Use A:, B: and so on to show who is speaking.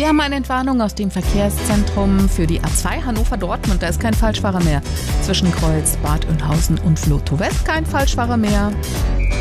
A: Wir haben eine Entwarnung aus dem Verkehrszentrum für die A2 Hannover-Dortmund. Da ist kein Falschfahrer mehr. Zwischen Kreuz, Bad Oeynhausen und Vlotho West kein Falschfahrer mehr.